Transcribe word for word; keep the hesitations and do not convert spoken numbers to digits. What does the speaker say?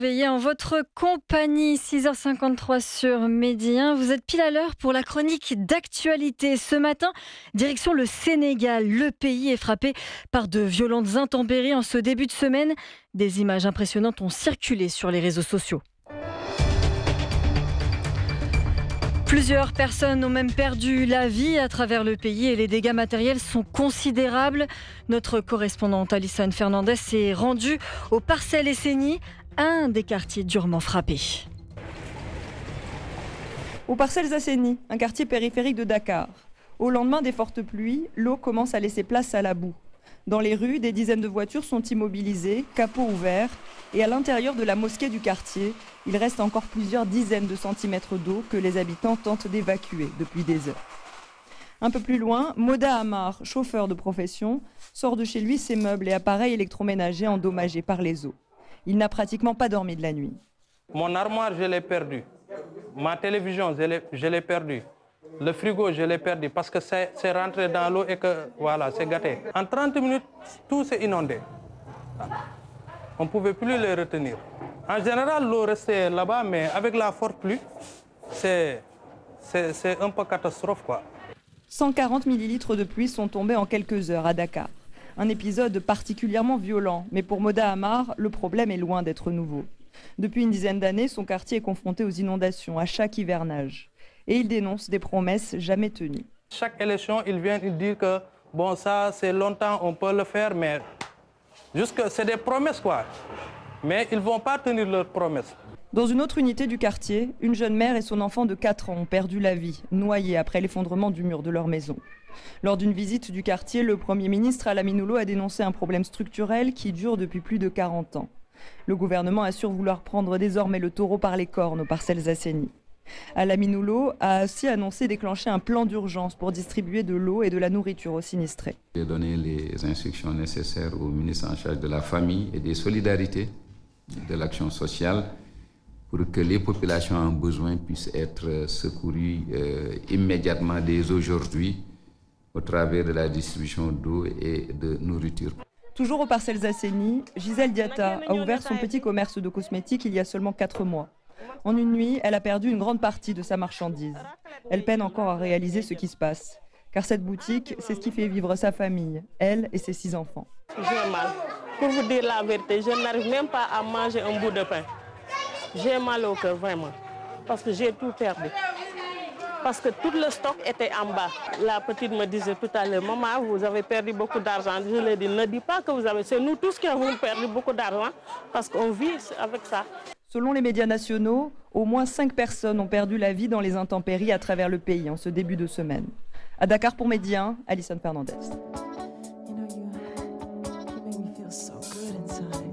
Veillez en votre compagnie, six heures cinquante-trois sur Midi un. Vous êtes pile à l'heure pour la chronique d'actualité. Ce matin, direction le Sénégal. Le pays est frappé par de violentes intempéries en ce début de semaine. Des images impressionnantes ont circulé sur les réseaux sociaux. Plusieurs personnes ont même perdu la vie à travers le pays et les dégâts matériels sont considérables. Notre correspondante Alison Fernandez s'est rendue au Parcelles Essény, un des quartiers durement frappés. Au Parcelles Essény, un quartier périphérique de Dakar. Au lendemain des fortes pluies, l'eau commence à laisser place à la boue. Dans les rues, des dizaines de voitures sont immobilisées, capots ouverts. Et à l'intérieur de la mosquée du quartier, il reste encore plusieurs dizaines de centimètres d'eau que les habitants tentent d'évacuer depuis des heures. Un peu plus loin, Moda Amar, chauffeur de profession, sort de chez lui ses meubles et appareils électroménagers endommagés par les eaux. Il n'a pratiquement pas dormi de la nuit. Mon armoire, je l'ai perdue. Ma télévision, je l'ai, je l'ai perdue. Le frigo, je l'ai perdu parce que c'est, c'est rentré dans l'eau et que voilà, c'est gâté. En trente minutes, tout s'est inondé. On ne pouvait plus les retenir. En général, l'eau restait là-bas, mais avec la forte pluie, c'est, c'est, c'est un peu catastrophe, quoi. cent quarante millilitres de pluie sont tombés en quelques heures à Dakar. Un épisode particulièrement violent, mais pour Moda Amar, le problème est loin d'être nouveau. Depuis une dizaine d'années, son quartier est confronté aux inondations à chaque hivernage. Et il dénonce des promesses jamais tenues. Chaque élection, ils viennent dire que bon, ça, c'est longtemps, on peut le faire, mais jusque, c'est des promesses, quoi. Mais ils ne vont pas tenir leurs promesses. Dans une autre unité du quartier, une jeune mère et son enfant de quatre ans ont perdu la vie, noyés après l'effondrement du mur de leur maison. Lors d'une visite du quartier, le Premier ministre Alamine Oulo a dénoncé un problème structurel qui dure depuis plus de quarante ans. Le gouvernement assure vouloir prendre désormais le taureau par les cornes aux Parcelles Essény. Alamine Oulo a aussi annoncé déclencher un plan d'urgence pour distribuer de l'eau et de la nourriture aux sinistrés. J'ai donné les instructions nécessaires au ministre en charge de la famille et des solidarités, de l'action sociale, pour que les populations en besoin puissent être secourues euh, immédiatement dès aujourd'hui au travers de la distribution d'eau et de nourriture. Toujours aux Parcelles Essény, Gisèle Diatta a ouvert son petit commerce de cosmétiques il y a seulement quatre mois. En une nuit, elle a perdu une grande partie de sa marchandise. Elle peine encore à réaliser ce qui se passe. Car cette boutique, c'est ce qui fait vivre sa famille, elle et ses six enfants. J'ai mal. Pour vous dire la vérité, je n'arrive même pas à manger un bout de pain. J'ai mal au cœur, vraiment. Parce que j'ai tout perdu. Parce que tout le stock était en bas. La petite me disait tout à l'heure, maman, vous avez perdu beaucoup d'argent. Je lui ai dit, ne dis pas que vous avez. C'est nous tous qui avons perdu beaucoup d'argent parce qu'on vit avec ça. Selon les médias nationaux, au moins cinq personnes ont perdu la vie dans les intempéries à travers le pays en ce début de semaine. À Dakar pour Midi un, Alison Fernandez. You know, you, you make me feel so good inside.